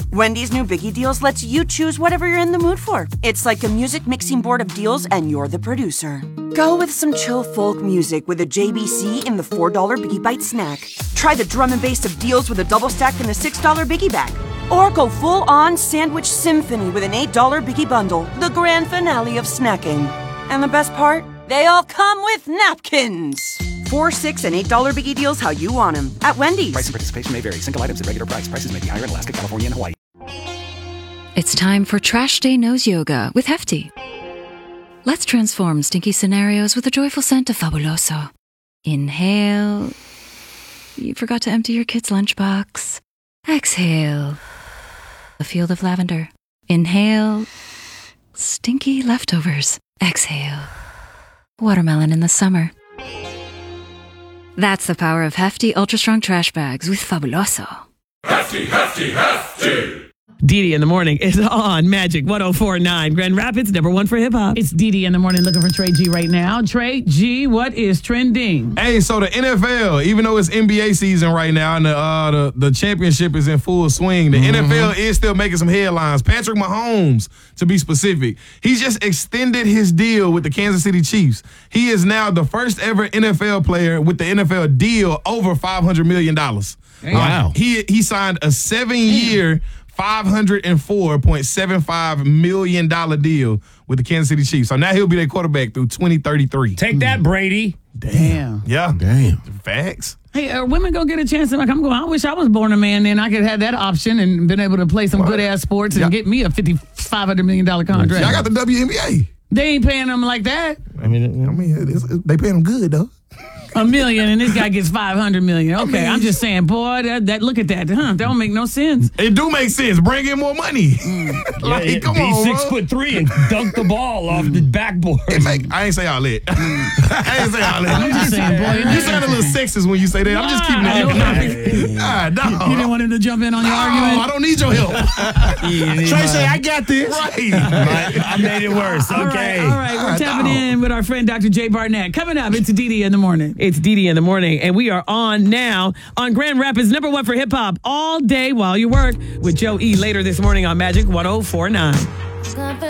Wendy's new Biggie Deals lets you choose whatever you're in the mood for. It's like a music mixing board of deals, and you're the producer. Go with some chill folk music with a JBC in the $4 Biggie Bite snack. Try the drum and bass of deals with a double stack in the $6 Biggie Bag. Or go full-on sandwich symphony with an $8 Biggie Bundle, the grand finale of snacking. And the best part? They all come with napkins. $4, $6, and $8 Biggie Deals how you want them at Wendy's. Price and participation may vary. Single items at regular price. Prices may be higher in Alaska, California, and Hawaii. It's time for Trash Day Nose Yoga with Hefty. Let's transform stinky scenarios with a joyful scent of Fabuloso. Inhale. You forgot to empty your kid's lunchbox. Exhale. A field of lavender. Inhale. Stinky leftovers. Exhale. Watermelon in the summer. That's the power of Hefty Ultra Strong Trash Bags with Fabuloso. Hefty, hefty, hefty. Dee in the Morning is on Magic 104.9. Grand Rapids, number one for hip hop. It's Dee in the Morning looking for Trey G right now. Trey G, what is trending? Hey, so the NFL, even though it's NBA season right now and the championship is in full swing, the NFL is still making some headlines. Patrick Mahomes, to be specific, he's just extended his deal with the Kansas City Chiefs. He is now the first ever NFL player with the NFL deal over $500 million. Wow. He signed a 7-year, $504.75 million deal with the Kansas City Chiefs. So now he'll be their quarterback through 2033. Take that, Brady. Damn. Yeah. Damn. Facts. Hey, are women going to get a chance to I wish I was born a man, then I could have that option and been able to play some good-ass sports and get me a $500 million contract. I got the WNBA. They ain't paying them like that. I mean, they paying them good, though. $1 million and this guy gets $500 million. Okay, I'm just saying, boy, that look at that. That don't make no sense. It do make sense. Bring in more money. Come on, Be 6'3" and dunk the ball off the backboard. I ain't say all that. I ain't say all that. I'm just saying, boy. You sound a little sexist when you say that. I'm just keeping it. No. You didn't want him to jump in on your argument? I don't need your help. Trey say, I got this. Right. I made it worse. Okay. All right. We're tapping in with our friend Dr. Jay Barnett. Coming up, it's Dee in the Morning. It's Dee in the Morning, and we are on now on Grand Rapids, number one for hip hop, all day while you work with Joe E. later this morning on Magic 104.9.